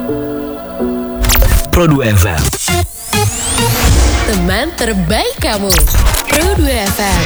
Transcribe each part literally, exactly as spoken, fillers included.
Pro dua F M. Teman terbaik kamu. Pro dua F M.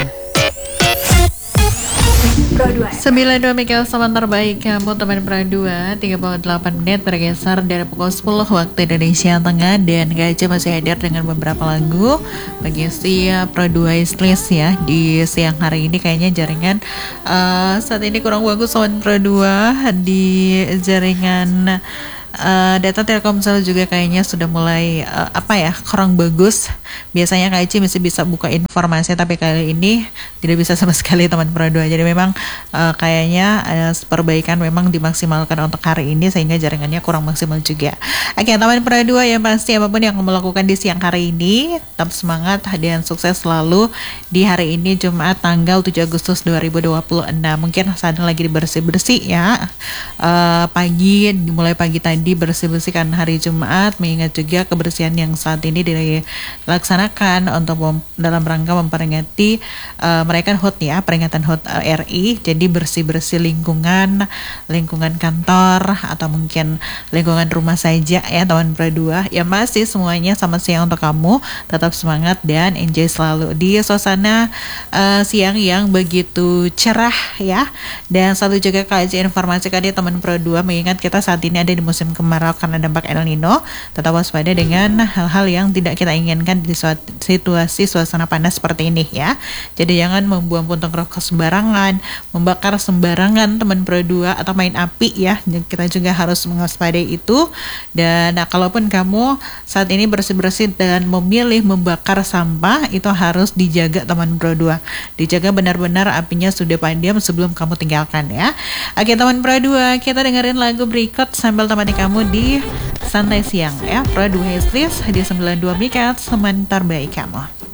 sembilan puluh dua megahertz teman terbaik kamu, teman Pro dua. Tiga puluh delapan menit bergeser dari pukul sepuluh waktu Indonesia Tengah. Dan Gaja masih hadir dengan beberapa lagu bagi si Pro dua Islis ya. Di siang hari ini kayaknya jaringan uh, saat ini kurang bagus teman Pro dua. Di jaringan Uh, data Telkomsel juga kayaknya sudah mulai uh, apa ya kurang bagus. Biasanya Kak Ici masih bisa buka informasi, tapi kali ini tidak bisa sama sekali teman Pro dua. Jadi memang uh, kayaknya uh, perbaikan memang dimaksimalkan untuk hari ini sehingga jaringannya kurang maksimal juga. Oke teman Pro dua, yang pasti apapun yang kamu lakukan di siang hari ini tetap semangat dan sukses selalu di hari ini Jumat tanggal tujuh Agustus dua ribu dua puluh enam. Mungkin saat ini lagi bersih-bersih ya, uh, pagi dimulai pagi tadi bersih-bersihkan hari Jumat, mengingat juga kebersihan yang saat ini dilaksanakan untuk mem- dalam rangka memperingati uh, merayakan H U T ya, peringatan H U T uh, R I. Jadi bersih-bersih lingkungan, lingkungan kantor atau mungkin lingkungan rumah saja ya teman Pro dua. Ya masih semuanya sama siang untuk kamu, tetap semangat dan enjoy selalu di suasana uh, siang yang begitu cerah ya. Dan satu juga Kak Aji informasikan ya teman Pro dua, mengingat kita saat ini ada di musim kemarau karena dampak El Nino. Tetap waspada dengan hal-hal yang tidak kita inginkan di situasi suasana panas seperti ini ya. Jadi jangan membuang puntung rokok sembarangan, membakar sembarangan teman Pro dua, atau main api ya. Kita juga harus mewaspadai itu. Dan nah, kalaupun kamu saat ini bersih-bersih dan memilih membakar sampah, itu harus dijaga teman Pro dua. Dijaga benar-benar apinya sudah padam sebelum kamu tinggalkan ya. Oke teman Pro dua, kita dengerin lagu berikut sambil temani kamu di santai siang ya. Pro dua Islis di sembilan puluh dua megahertz teman terbaik kamu.